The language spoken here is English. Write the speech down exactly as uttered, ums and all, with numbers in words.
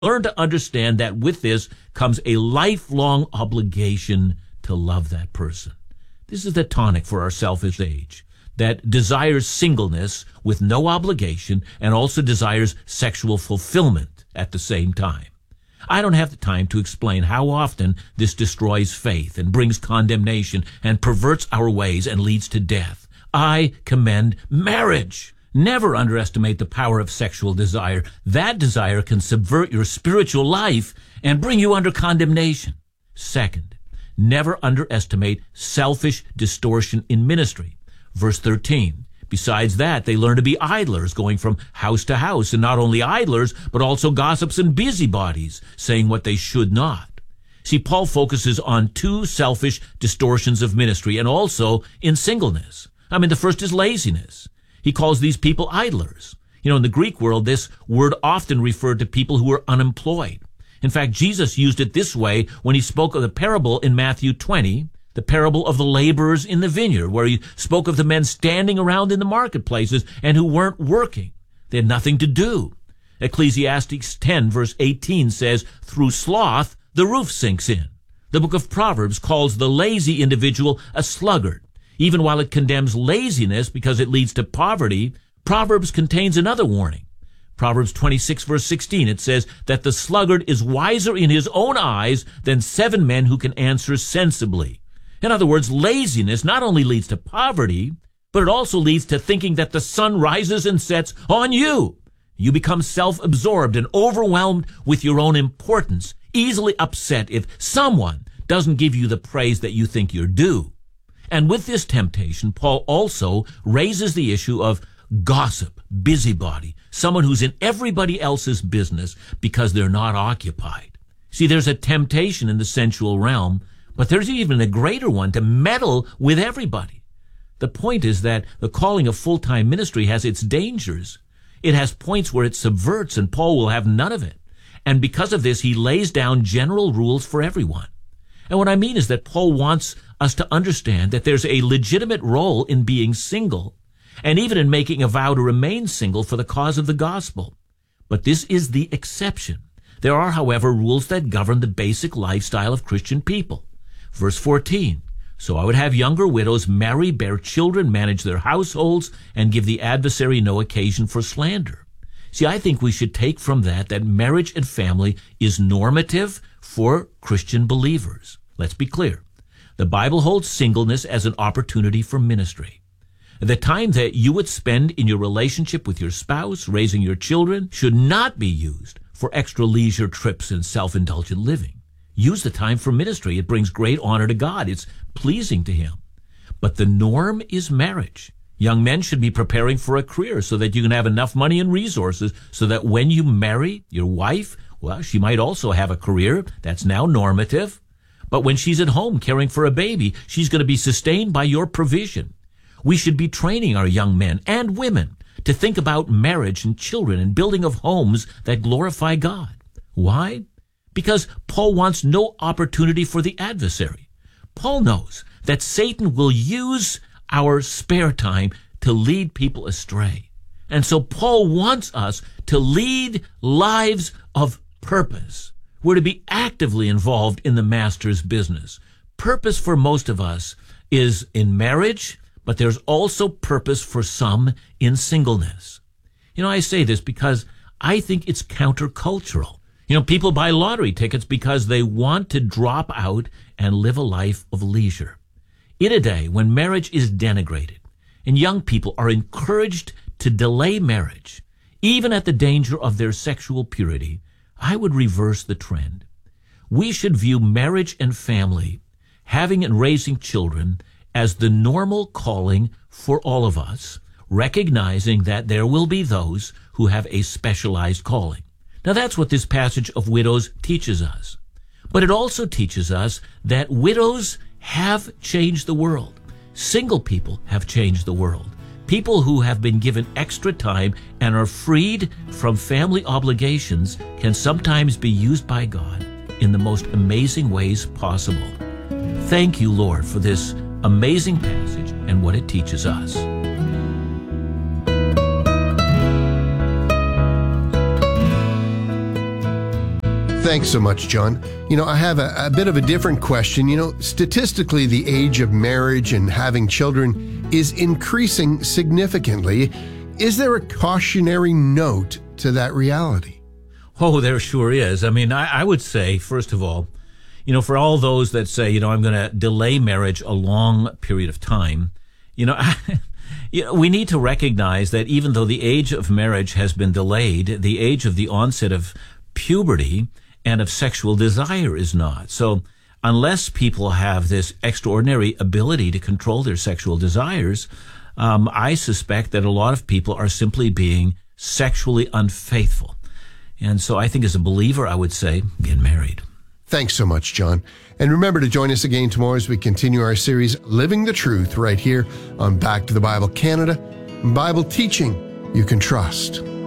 Learn to understand that with this comes a lifelong obligation to love that person. This is the tonic for our selfish age that desires singleness with no obligation and also desires sexual fulfillment at the same time. I don't have the time to explain how often this destroys faith and brings condemnation and perverts our ways and leads to death. I commend marriage. Never underestimate the power of sexual desire. That desire can subvert your spiritual life and bring you under condemnation. Second, never underestimate selfish distortion in ministry. Verse thirteen. Besides that, they learn to be idlers, going from house to house, and not only idlers, but also gossips and busybodies, saying what they should not. See, Paul focuses on two selfish distortions of ministry and also in singleness. I mean, the first is laziness. He calls these people idlers. You know, in the Greek world, this word often referred to people who were unemployed. In fact, Jesus used it this way when he spoke of the parable in Matthew twenty, the parable of the laborers in the vineyard, where he spoke of the men standing around in the marketplaces and who weren't working. They had nothing to do. Ecclesiastes ten, verse eighteen says, through sloth, the roof sinks in. The book of Proverbs calls the lazy individual a sluggard. Even while it condemns laziness because it leads to poverty, Proverbs contains another warning. Proverbs twenty-six, verse sixteen, it says that the sluggard is wiser in his own eyes than seven men who can answer sensibly. In other words, laziness not only leads to poverty, but it also leads to thinking that the sun rises and sets on you. You become self-absorbed and overwhelmed with your own importance, easily upset if someone doesn't give you the praise that you think you're due. And with this temptation, Paul also raises the issue of gossip, busybody, someone who's in everybody else's business because they're not occupied. See, there's a temptation in the sensual realm, but there's even a greater one to meddle with everybody. The point is that the calling of full-time ministry has its dangers. It has points where it subverts, and Paul will have none of it. And because of this, he lays down general rules for everyone. And what I mean is that Paul wants us to understand that there's a legitimate role in being single, and even in making a vow to remain single for the cause of the gospel. But this is the exception. There are, however, rules that govern the basic lifestyle of Christian people. Verse fourteen, so I would have younger widows marry, bear children, manage their households, and give the adversary no occasion for slander. See, I think we should take from that that marriage and family is normative for Christian believers. Let's be clear. The Bible holds singleness as an opportunity for ministry. The time that you would spend in your relationship with your spouse, raising your children, should not be used for extra leisure trips and self-indulgent living. Use the time for ministry. It brings great honor to God. It's pleasing to Him. But the norm is marriage. Young men should be preparing for a career so that you can have enough money and resources so that when you marry your wife, well, she might also have a career. That's now normative. But when she's at home caring for a baby, she's going to be sustained by your provision. We should be training our young men and women to think about marriage and children and building of homes that glorify God. Why? Because Paul wants no opportunity for the adversary. Paul knows that Satan will use our spare time to lead people astray. And so Paul wants us to lead lives of purpose. We're to be actively involved in the Master's business. Purpose for most of us is in marriage, but there's also purpose for some in singleness. You know, I say this because I think it's countercultural. You know, people buy lottery tickets because they want to drop out and live a life of leisure. In a day when marriage is denigrated and young people are encouraged to delay marriage, even at the danger of their sexual purity, I would reverse the trend. We should view marriage and family, having and raising children, as the normal calling for all of us, recognizing that there will be those who have a specialized calling. Now that's what this passage of widows teaches us. But it also teaches us that widows have changed the world. Single people have changed the world. People who have been given extra time and are freed from family obligations can sometimes be used by God in the most amazing ways possible. Thank you, Lord, for this amazing passage and what it teaches us. Thanks so much, John. You know, I have a, a bit of a different question. You know, statistically, the age of marriage and having children is increasing significantly. Is there a cautionary note to that reality? Oh, there sure is. I mean, I, I would say, first of all, you know, for all those that say, you know, I'm going to delay marriage a long period of time, you know, you know, we need to recognize that even though the age of marriage has been delayed, the age of the onset of puberty and of sexual desire is not. So unless people have this extraordinary ability to control their sexual desires, um, I suspect that a lot of people are simply being sexually unfaithful. And so I think as a believer, I would say, get married. Thanks so much, John. And remember to join us again tomorrow as we continue our series, Living the Truth, right here on Back to the Bible Canada, Bible teaching you can trust.